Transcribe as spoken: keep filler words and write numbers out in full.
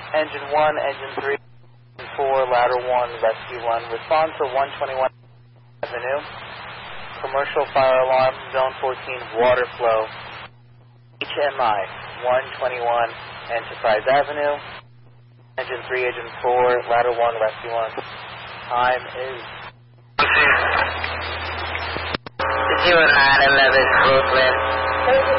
Engine one, Engine three, Engine four, Ladder one, Rescue one. Respond to one twenty-one Avenue. Commercial fire alarm, Zone fourteen, water flow. H M I, one twenty-one Enterprise Avenue. Engine three, Engine four, Ladder one, Rescue one. Time is zero nine eleven Brooklyn.